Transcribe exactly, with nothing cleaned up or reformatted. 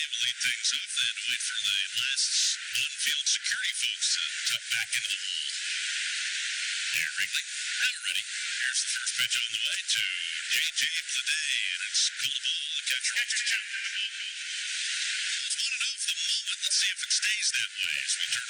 lead things off then to wait for the last on-field security folks to tuck back in the hole. There, Wrigley. Now ready. Here's the first pitch on the way to J J Bleday, and it's cool ball. The catcher off to Joe. It's one and off the moment. Let's see if it stays that way as we turn